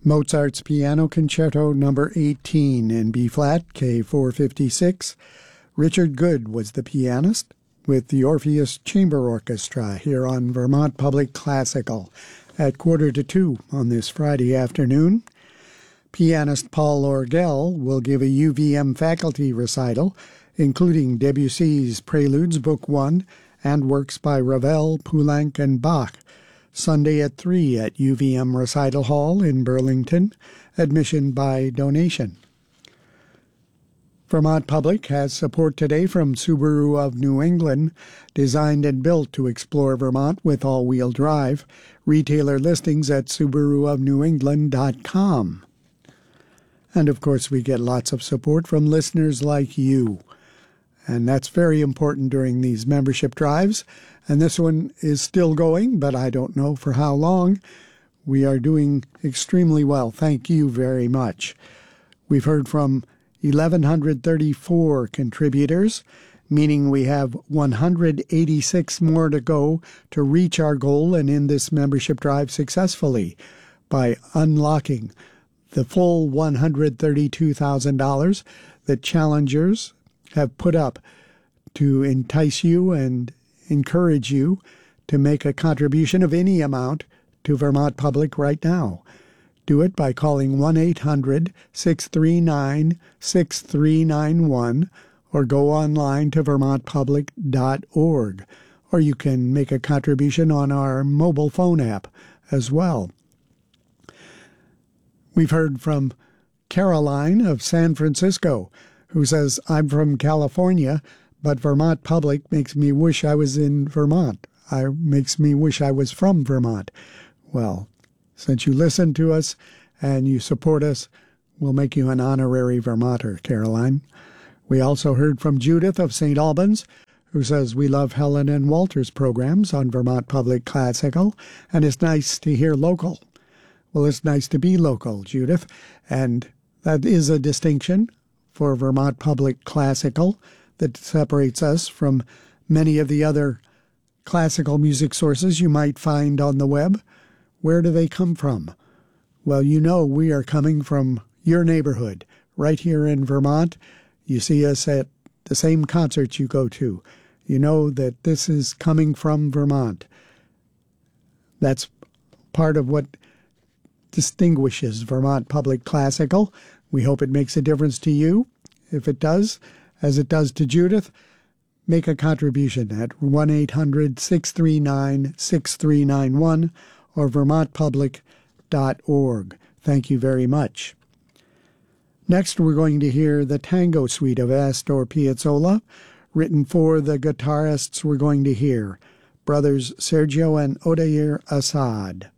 Mozart's Piano Concerto No. 18 in B-flat, K456. Richard Good was the pianist with the Orpheus Chamber Orchestra here on Vermont Public Classical at 1:45 on this Friday afternoon. Pianist Paul Orgel will give a UVM faculty recital, including Debussy's Preludes, Book 1, and works by Ravel, Poulenc, and Bach, Sunday at 3 at UVM Recital Hall in Burlington, admission by donation. Vermont Public has support today from Subaru of New England, designed and built to explore Vermont with all-wheel drive. Retailer listings at subaruofnewengland.com. And of course, we get lots of support from listeners like you. And that's very important during these membership drives. And this one is still going, but I don't know for how long. We are doing extremely well. Thank you very much. We've heard from 1,134 contributors, meaning we have 186 more to go to reach our goal and end this membership drive successfully by unlocking the full $132,000 that challengers have put up to entice you and encourage you to make a contribution of any amount to Vermont Public right now. Do it by calling 1-800-639-6391 or go online to vermontpublic.org, or you can make a contribution on our mobile phone app as well. We've heard from Caroline of San Francisco, who says, I'm from California, but Vermont Public makes me wish I was in Vermont. Makes me wish I was from Vermont. Well, since you listen to us and you support us, we'll make you an honorary Vermonter, Caroline. We also heard from Judith of St. Albans, who says, we love Helen and Walter's programs on Vermont Public Classical, and it's nice to hear local. Well, it's nice to be local, Judith, and that is a distinction for Vermont Public Classical that separates us from many of the other classical music sources you might find on the web. Where do they come from? Well, you know we are coming from your neighborhood, right here in Vermont. You see us at the same concerts you go to. You know that this is coming from Vermont. That's part of what distinguishes Vermont Public Classical. We hope it makes a difference to you. If it does, as it does to Judith, make a contribution at 1-800-639-6391 or vermontpublic.org. Thank you very much. Next, we're going to hear the Tango Suite of Astor Piazzolla, written for the guitarists we're going to hear, brothers Sergio and Odair Assad.